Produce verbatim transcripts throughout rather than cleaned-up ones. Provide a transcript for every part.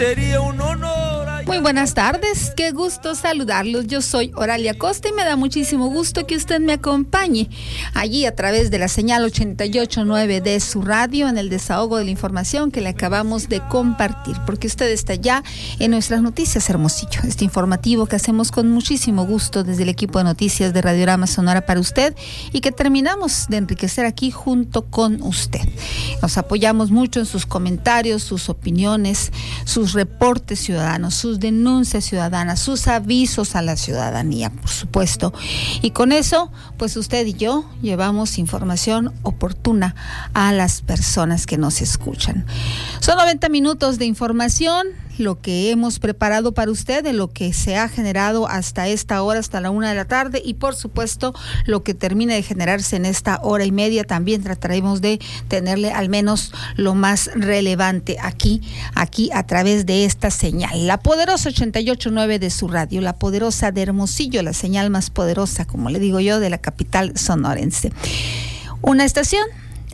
Sería un honor. Muy buenas tardes, qué gusto saludarlos. Yo soy Oralia Costa y me da muchísimo gusto que usted me acompañe allí a través de la señal ochenta y ocho punto nueve de su radio en el desahogo de la información que le acabamos de compartir, porque usted está ya en nuestras noticias Hermosillo, este informativo que hacemos con muchísimo gusto desde el equipo de noticias de Radiorama Sonora para usted y que terminamos de enriquecer aquí junto con usted. Nos apoyamos mucho en sus comentarios, sus opiniones, sus reportes ciudadanos, sus denuncias ciudadanas, sus avisos a la ciudadanía, por supuesto. Y con eso, pues usted y yo llevamos información oportuna a las personas que nos escuchan. Son noventa minutos de información, lo que hemos preparado para usted, de lo que se ha generado hasta esta hora, hasta la una de la tarde, y por supuesto lo que termine de generarse en esta hora y media. También trataremos de tenerle al menos lo más relevante aquí, aquí a través de esta señal, la poderosa ochenta y ocho punto nueve de su radio, la poderosa de Hermosillo, la señal más poderosa, como le digo yo, de la capital sonorense. Una estación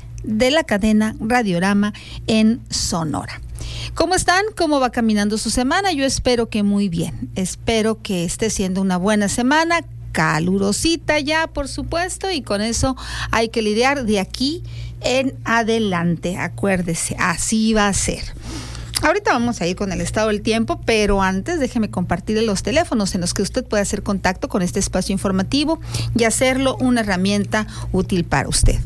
de la cadena Radiorama en Sonora. ¿Cómo están? ¿Cómo va caminando su semana? Yo espero que muy bien. Espero que esté siendo una buena semana, calurosita ya, por supuesto, y con eso hay que lidiar de aquí en adelante. Acuérdese, así va a ser. Ahorita vamos a ir con el estado del tiempo, pero antes déjeme compartirle los teléfonos en los que usted puede hacer contacto con este espacio informativo y hacerlo una herramienta útil para usted.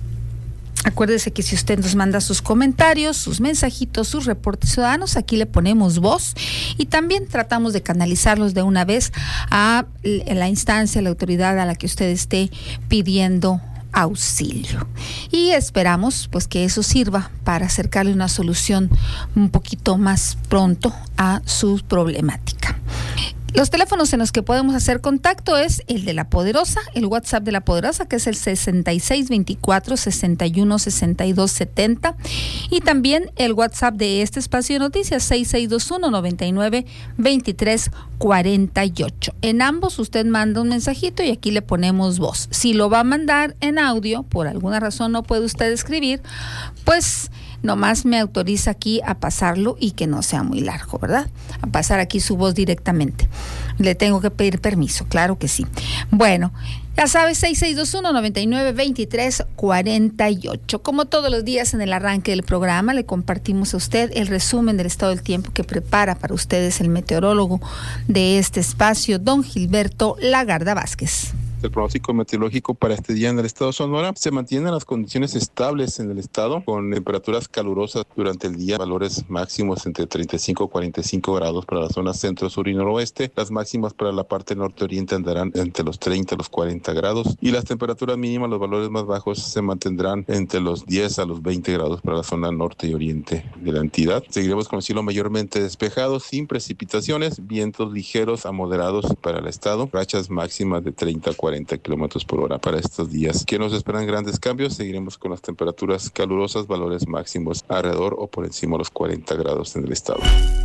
Acuérdese que si usted nos manda sus comentarios, sus mensajitos, sus reportes ciudadanos, aquí le ponemos voz y también tratamos de canalizarlos de una vez a la instancia, a la autoridad a la que usted esté pidiendo auxilio. Y esperamos pues que eso sirva para acercarle una solución un poquito más pronto a su problemática. Los teléfonos en los que podemos hacer contacto es el de La Poderosa, el WhatsApp de La Poderosa, que es el sesenta y seis veinticuatro sesenta y uno sesenta y dos setenta, y también el WhatsApp de este espacio de noticias seis seis dos uno noventa y nueve veintitrés cuarenta y ocho. En ambos usted manda un mensajito y aquí le ponemos voz. Si lo va a mandar en audio, por alguna razón no puede usted escribir, pues nomás me autoriza aquí a pasarlo y que no sea muy largo, ¿verdad? A pasar aquí su voz directamente. Le tengo que pedir permiso, claro que sí. Bueno, ya sabes, seis seis dos uno noventa y nueve veintitrés cuarenta y ocho. Como todos los días en el arranque del programa, le compartimos a usted el resumen del estado del tiempo que prepara para ustedes el meteorólogo de este espacio, don Gilberto Lagarda Vázquez. El pronóstico meteorológico para este día en el estado de Sonora: se mantienen las condiciones estables en el estado, con temperaturas calurosas durante el día, valores máximos entre treinta y cinco y cuarenta y cinco grados para la zona centro, sur y noroeste. Las máximas para la parte norte-oriente andarán entre los treinta y los cuarenta grados, y las temperaturas mínimas, los valores más bajos, se mantendrán entre los diez a los veinte grados para la zona norte y oriente de la entidad. Seguiremos con el cielo mayormente despejado, sin precipitaciones, vientos ligeros a moderados para el estado, rachas máximas de treinta a cuarenta kilómetros por hora para estos días. ¿Qué nos esperan? Grandes cambios. Seguiremos con las temperaturas calurosas, valores máximos alrededor o por encima de los cuarenta grados en el estado.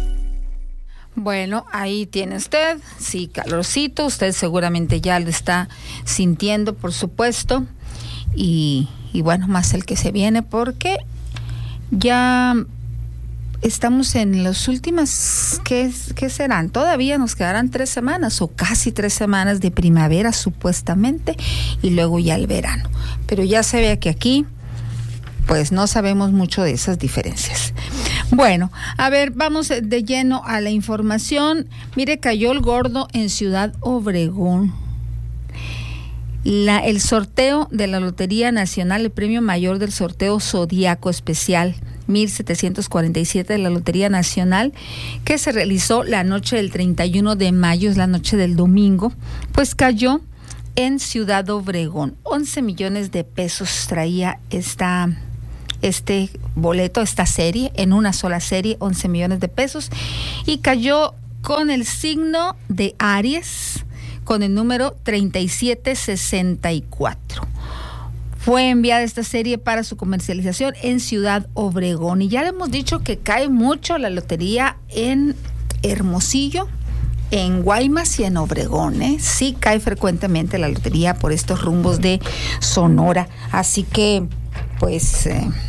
Bueno, ahí tiene usted, sí, calorcito, usted seguramente ya lo está sintiendo, por supuesto, y, y bueno, más el que se viene, porque ya estamos en las últimas, ¿qué, qué serán? Todavía nos quedarán tres semanas o casi tres semanas de primavera supuestamente, y luego ya el verano. Pero ya se ve que aquí pues no sabemos mucho de esas diferencias. Bueno, a ver, vamos de lleno a la información. Mire, cayó el gordo en Ciudad Obregón. La, el sorteo de la Lotería Nacional, el premio mayor del sorteo Zodiaco Especial mil setecientos cuarenta y siete de la Lotería Nacional, que se realizó la noche del treinta y uno de mayo, es la noche del domingo, pues cayó en Ciudad Obregón. once millones de pesos traía esta, este boleto, esta serie, en una sola serie, once millones de pesos, y cayó con el signo de Aries, con el número treinta y siete sesenta y cuatro. Fue enviada esta serie para su comercialización en Ciudad Obregón. Y ya le hemos dicho que cae mucho la lotería en Hermosillo, en Guaymas y en Obregón, ¿eh? Sí cae frecuentemente la lotería por estos rumbos de Sonora. Así que, pues, eh,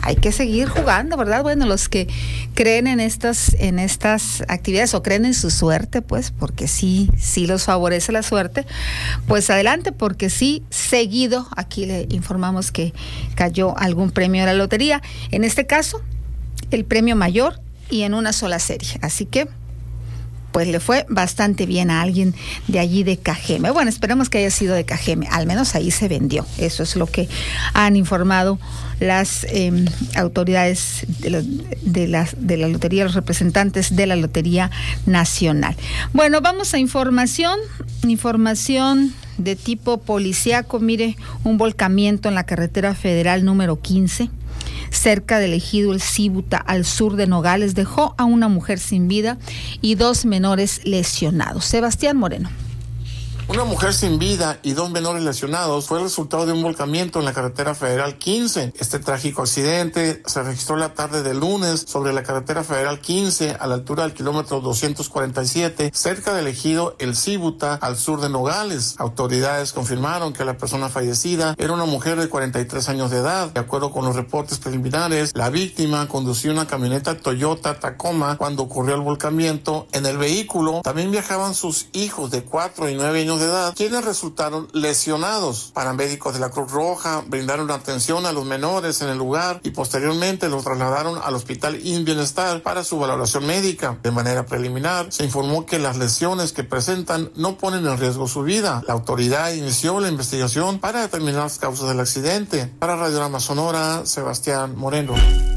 hay que seguir jugando, ¿verdad? Bueno, los que creen en estas, en estas actividades o creen en su suerte, pues, porque sí, sí los favorece la suerte, pues adelante, porque sí, seguido, aquí le informamos que cayó algún premio de la lotería, en este caso, el premio mayor y en una sola serie, así que pues le fue bastante bien a alguien de allí de Cajeme. Bueno, esperemos que haya sido de Cajeme, al menos ahí se vendió. Eso es lo que han informado las eh, autoridades de, lo, de, la, de la lotería, los representantes de la Lotería Nacional. Bueno, vamos a información, información de tipo policíaco. Mire, un volcamiento en la carretera federal número quince. Cerca del ejido El Cíbuta, al sur de Nogales, dejó a una mujer sin vida y dos menores lesionados. Sebastián Moreno. Una mujer sin vida y dos menores lesionados fue el resultado de un volcamiento en la carretera federal quince. Este trágico accidente se registró la tarde del lunes sobre la carretera federal quince a la altura del kilómetro doscientos cuarenta y siete, cerca del ejido El Cíbuta, al sur de Nogales. Autoridades confirmaron que la persona fallecida era una mujer de cuarenta y tres años de edad. De acuerdo con los reportes preliminares, la víctima conducía una camioneta Toyota Tacoma cuando ocurrió el volcamiento. En el vehículo también viajaban sus hijos de cuatro y nueve años de edad, quienes resultaron lesionados. Paramédicos de la Cruz Roja brindaron atención a los menores en el lugar y posteriormente los trasladaron al Hospital In Bienestar para su valoración médica. De manera preliminar, se informó que las lesiones que presentan no ponen en riesgo su vida. La autoridad inició la investigación para determinar las causas del accidente. Para Radiorama Sonora, Sebastián Moreno.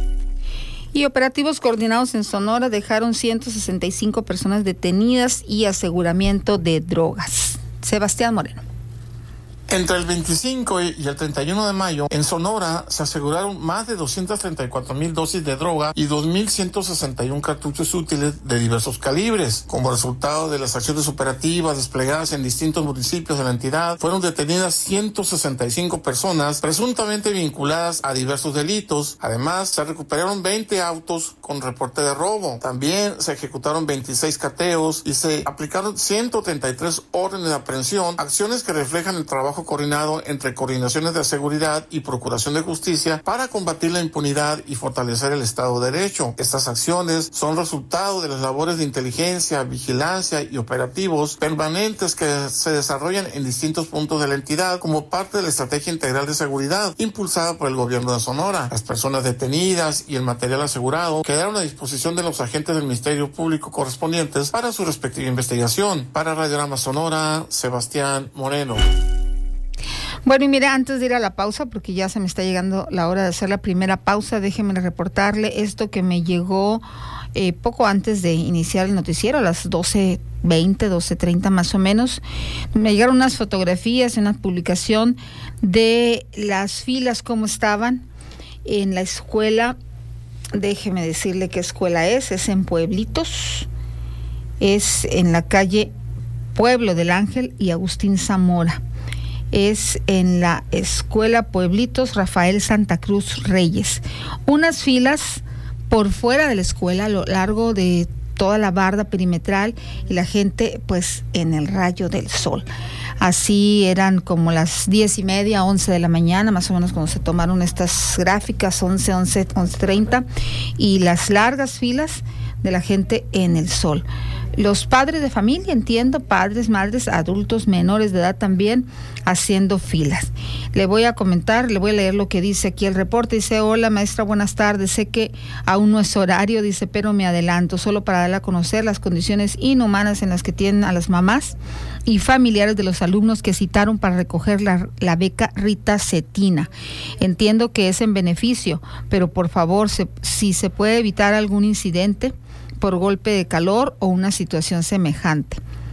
Y operativos coordinados en Sonora dejaron ciento sesenta y cinco personas detenidas y aseguramiento de drogas. Sebastián Moreno. Entre el veinticinco y el treinta y uno de mayo, en Sonora se aseguraron más de doscientas treinta y cuatro mil dosis de droga y dos mil ciento sesenta y uno cartuchos útiles de diversos calibres. Como resultado de las acciones operativas desplegadas en distintos municipios de la entidad, fueron detenidas ciento sesenta y cinco personas presuntamente vinculadas a diversos delitos. Además, se recuperaron veinte autos con reporte de robo. También se ejecutaron veintiséis cateos y se aplicaron ciento treinta y tres órdenes de aprehensión, acciones que reflejan el trabajo coordinado entre coordinaciones de seguridad y procuración de justicia para combatir la impunidad y fortalecer el Estado de Derecho. Estas acciones son resultado de las labores de inteligencia, vigilancia y operativos permanentes que se desarrollan en distintos puntos de la entidad como parte de la Estrategia Integral de Seguridad impulsada por el gobierno de Sonora. Las personas detenidas y el material asegurado quedaron a disposición de los agentes del Ministerio Público correspondientes para su respectiva investigación. Para Radiorama Sonora, Sebastián Moreno. Bueno, y mira, antes de ir a la pausa, porque ya se me está llegando la hora de hacer la primera pausa, déjeme reportarle esto que me llegó eh, poco antes de iniciar el noticiero, a las doce veinte, doce treinta más o menos. Me llegaron unas fotografías, una publicación de las filas, cómo estaban en la escuela. Déjeme decirle qué escuela es, es en Pueblitos, es en la calle Pueblo del Ángel y Agustín Zamora. Es en la Escuela Pueblitos Rafael Santa Cruz Reyes. Unas filas por fuera de la escuela a lo largo de toda la barda perimetral y la gente pues en el rayo del sol. Así eran como las diez y media, once de la mañana, más o menos cuando se tomaron estas gráficas, once, once, once treinta, y las largas filas de la gente en el sol. Los padres de familia, entiendo, padres, madres, adultos, menores de edad también, haciendo filas. Le voy a comentar, le voy a leer lo que dice aquí el reporte. Dice: hola maestra, buenas tardes, sé que aún no es horario, dice, pero me adelanto, solo para darle a conocer las condiciones inhumanas en las que tienen a las mamás y familiares de los alumnos que citaron para recoger la, la beca Rita Cetina. Entiendo que es en beneficio, pero por favor, se, si se puede evitar algún incidente por golpe de calor o una situación semejante.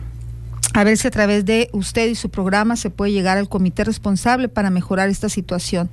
A ver si a través de usted y su programa se puede llegar al comité responsable para mejorar esta situación.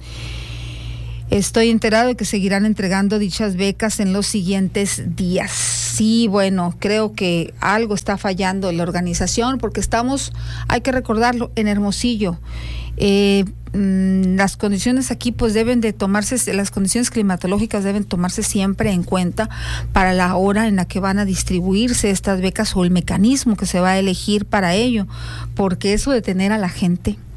Estoy enterado de que seguirán entregando dichas becas en los siguientes días. Sí, bueno, creo que algo está fallando en la organización, porque estamos, hay que recordarlo, en Hermosillo. Eh, mmm, las condiciones aquí pues deben de tomarse, las condiciones climatológicas deben tomarse siempre en cuenta para la hora en la que van a distribuirse estas becas o el mecanismo que se va a elegir para ello, porque eso de tener a la gente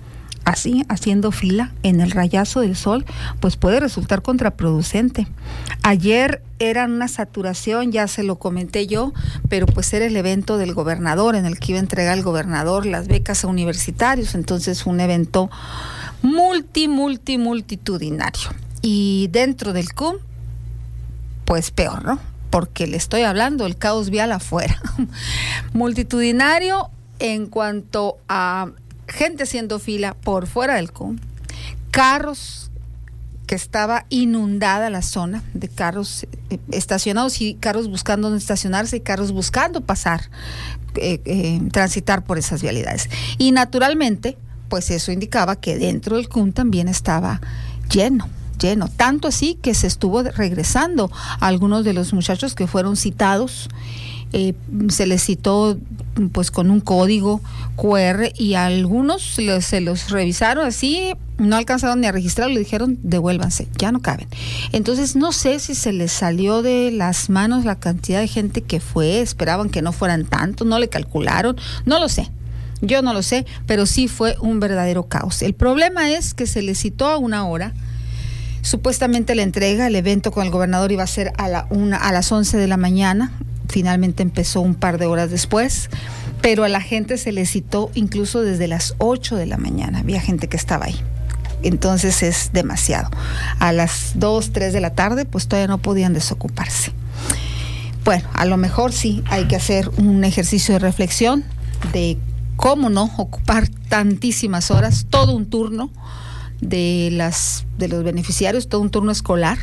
así, haciendo fila en el rayazo del sol, pues puede resultar contraproducente. Ayer era una saturación, ya se lo comenté yo, pero pues era el evento del gobernador, en el que iba a entregar el gobernador las becas a universitarios, entonces un evento multi, multi, multitudinario. Y dentro del C U M, pues peor, ¿no? Porque le estoy hablando del caos vial afuera. Multitudinario en cuanto a gente haciendo fila por fuera del C U M, carros, que estaba inundada la zona de carros eh, estacionados y carros buscando dónde estacionarse y carros buscando pasar, eh, eh, transitar por esas vialidades. Y naturalmente, pues eso indicaba que dentro del C U M también estaba lleno. lleno, tanto así que se estuvo regresando a algunos de los muchachos que fueron citados, eh, se les citó pues con un código cu erre y a algunos los, se los revisaron así, no alcanzaron ni a registrarlo, le dijeron devuélvanse, ya no caben. Entonces no sé si se les salió de las manos la cantidad de gente que fue, esperaban que no fueran tantos, no le calcularon, no lo sé. Yo no lo sé, pero sí fue un verdadero caos. El problema es que se les citó a una hora. Supuestamente la entrega, el evento con el gobernador iba a ser a, la una, a las once de la mañana, finalmente empezó un par de horas después, pero a la gente se le citó incluso desde las ocho de la mañana, había gente que estaba ahí. Entonces es demasiado. A las dos, tres de la tarde, pues todavía no podían desocuparse. Bueno, a lo mejor sí hay que hacer un ejercicio de reflexión de cómo no ocupar tantísimas horas, todo un turno de las de los beneficiarios, todo un turno escolar.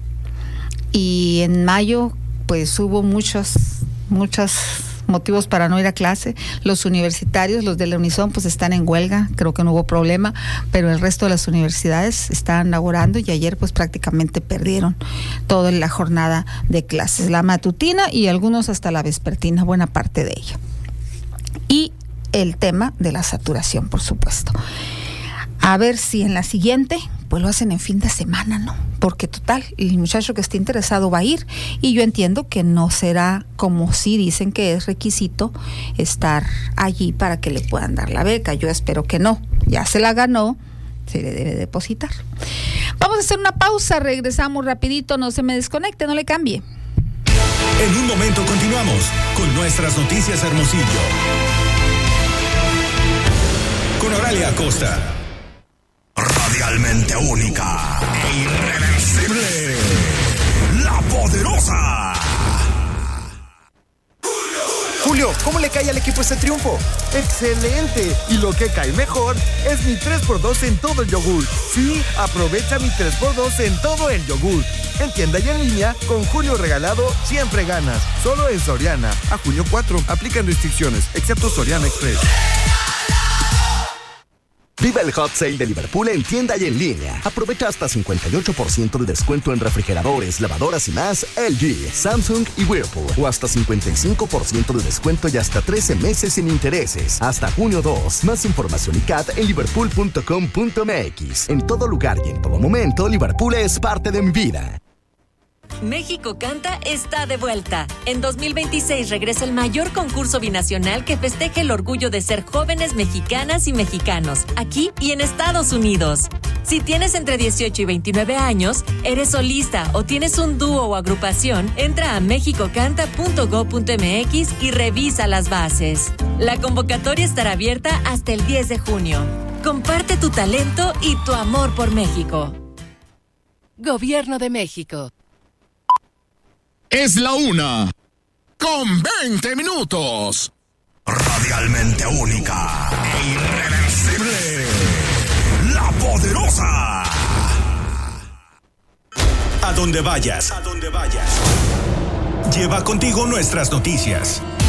Y en mayo pues hubo muchos muchos motivos para no ir a clase. Los universitarios, los de la Unison, pues están en huelga, creo que no hubo problema, pero el resto de las universidades están laborando y ayer pues prácticamente perdieron toda la jornada de clases, la matutina y algunos hasta la vespertina, buena parte de ella. Y el tema de la saturación, por supuesto. A ver si en la siguiente, pues lo hacen en fin de semana, ¿no? Porque total, el muchacho que esté interesado va a ir, y yo entiendo que no será como si dicen que es requisito estar allí para que le puedan dar la beca. Yo espero que no, ya se la ganó, se le debe depositar. Vamos a hacer una pausa, regresamos rapidito, no se me desconecte, no le cambie. En un momento continuamos con nuestras noticias Hermosillo. Con Oralia Acosta. Radialmente única e irreversible. La Poderosa. Julio, ¿cómo le cae al equipo este triunfo? ¡Excelente! Y lo que cae mejor es mi tres por dos en todo el yogur. Sí, aprovecha mi tres por dos en todo el yogur. En tienda y en línea, con Julio regalado, siempre ganas. Solo en Soriana. A junio cuatro, aplican restricciones, excepto Soriana Express. Viva el Hot Sale de Liverpool en tienda y en línea. Aprovecha hasta cincuenta y ocho por ciento de descuento en refrigeradores, lavadoras y más L G, Samsung y Whirlpool. O hasta cincuenta y cinco por ciento de descuento y hasta trece meses sin intereses. Hasta junio dos. Más información y C A T en liverpool punto com punto m x. En todo lugar y en todo momento, Liverpool es parte de mi vida. México Canta está de vuelta. En dos mil veintiséis regresa el mayor concurso binacional que festeja el orgullo de ser jóvenes mexicanas y mexicanos, aquí y en Estados Unidos. Si tienes entre dieciocho y veintinueve años, eres solista o tienes un dúo o agrupación, entra a mexico canta punto gob punto m x y revisa las bases. La convocatoria estará abierta hasta el diez de junio. Comparte tu talento y tu amor por México. Gobierno de México. Es la una con veinte minutos. Radialmente única e irreversible. La Poderosa. A donde vayas, a donde vayas. Lleva contigo nuestras noticias.